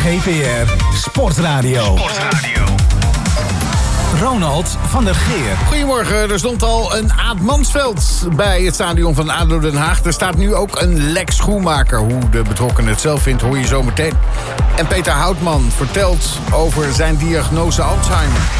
GPR Sportradio. Ronald van der Geer. Goedemorgen, er stond al een Aad Mansveld bij het stadion van ADO Den Haag. Er staat nu ook een Lex Schoenmaker. Hoe de betrokkenen het zelf vindt, hoor je zo meteen. En Peter Houtman vertelt over zijn diagnose Alzheimer.